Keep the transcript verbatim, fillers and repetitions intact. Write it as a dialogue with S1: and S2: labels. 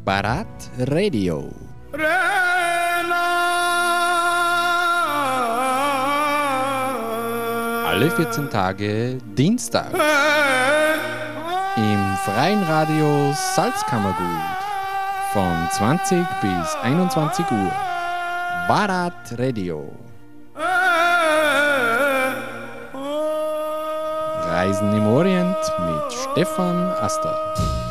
S1: Barat Radio. Alle vierzehn Tage Dienstag im freien Radio Salzkammergut von zwanzig bis einundzwanzig Uhr. Barat Radio. Reisen im Orient mit Stefan Aster.